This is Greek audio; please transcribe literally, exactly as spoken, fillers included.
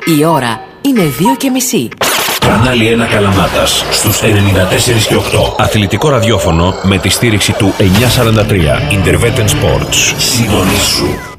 Η ώρα είναι δύο και μισή. Κανάλι ένα Καλαμάτας στους ενενήντα τέσσερα και οκτώ. Αθλητικό ραδιόφωνο με τη στήριξη του εννιακόσια σαράντα τρία Intervetten Sports. Συντονίσου.